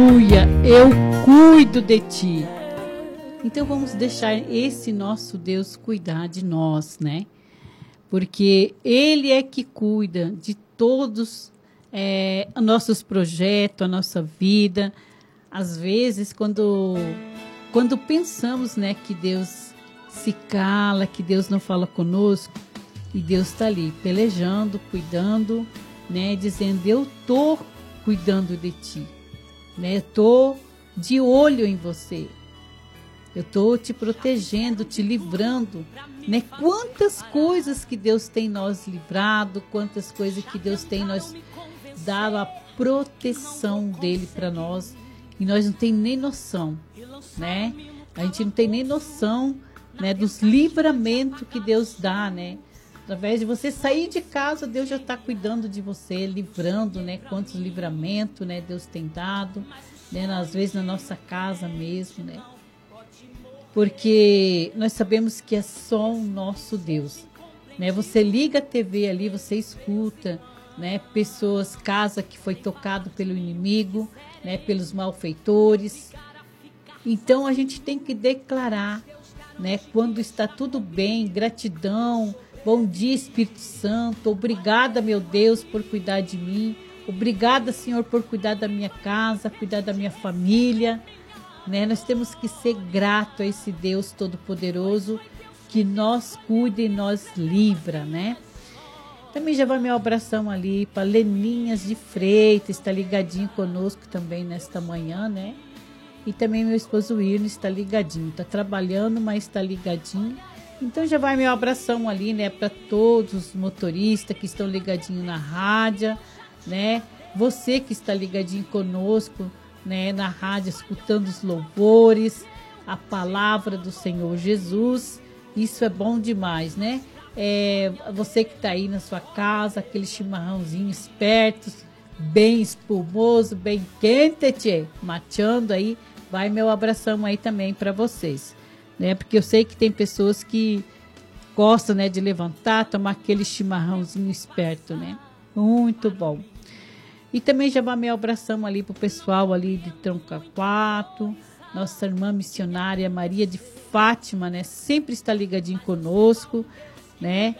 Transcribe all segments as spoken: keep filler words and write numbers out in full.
Aleluia, eu cuido de ti. Então vamos deixar esse nosso Deus cuidar de nós, né? Porque Ele é que cuida de todos é, os nossos projetos, a nossa vida. Às vezes, quando, quando pensamos, né, que Deus se cala, que Deus não fala conosco, e Deus está ali pelejando, cuidando, né, dizendo, eu estou cuidando de ti, né, eu estou de olho em você. Eu estou te protegendo, te livrando, né? Quantas coisas que Deus tem nós livrado, quantas coisas que Deus tem nós dado a proteção dele para nós, e nós não tem nem noção, né? A gente não tem nem noção, né, dos livramentos que Deus dá, né? Através de você sair de casa, Deus já está cuidando de você, livrando, né? Quantos livramentos, né, Deus tem dado, né? Às vezes na nossa casa mesmo, né? Porque nós sabemos que é só o nosso Deus, né? Você liga a T V ali, você escuta, né? Pessoas, casa que foi tocado pelo inimigo, né? Pelos malfeitores. Então a gente tem que declarar, né? Quando está tudo bem, gratidão, bom dia Espírito Santo, obrigada meu Deus por cuidar de mim, obrigada Senhor por cuidar da minha casa, cuidar da minha família. Né? Nós temos que ser grato a esse Deus Todo-Poderoso que nos cuida e nos livra, né? Também já vai meu abração ali para Leninhas de Freitas, está ligadinho conosco também nesta manhã, né? E também meu esposo Irno está ligadinho, está trabalhando, mas está ligadinho. Então já vai meu abração ali, né, para todos os motoristas que estão ligadinho na rádio, né? Você que está ligadinho conosco, né, na rádio, escutando os louvores, a palavra do Senhor Jesus, isso é bom demais, né? É, você que está aí na sua casa, aquele chimarrãozinho esperto, bem espumoso, bem quente, tchê, mateando aí, vai meu abração aí também para vocês, né? Porque eu sei que tem pessoas que gostam, né, de levantar, tomar aquele chimarrãozinho esperto, né? Muito bom. E também já vai meu abração ali para o pessoal ali de Troncaquato, nossa irmã missionária Maria de Fátima, né? Sempre está ligadinho conosco, né?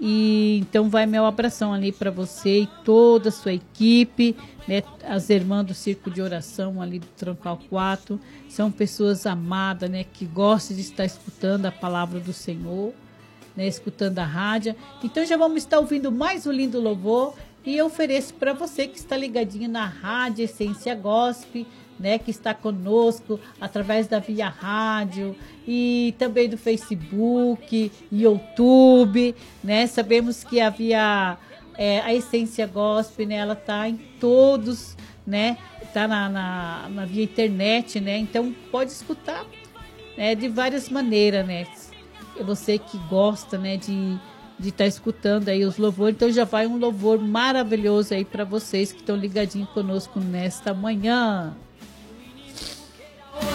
E então vai meu abração ali para você e toda a sua equipe, né? As irmãs do Círculo de Oração ali do Troncaquato, são pessoas amadas, né? Que gostam de estar escutando a palavra do Senhor, né? Escutando a rádio. Então já vamos estar ouvindo mais um lindo louvor. E eu ofereço para você que está ligadinho na Rádio Essência Gospel, né, que está conosco através da Via Rádio e também do Facebook, YouTube, né? Sabemos que a Via, é, a Essência Gospel, né, ela está em todos, né? Está na, na, na via internet, né? Então pode escutar, né, de várias maneiras, né? Você que gosta, né, de de estar tá escutando aí os louvores, então já vai um louvor maravilhoso aí para vocês que estão ligadinhos conosco nesta manhã.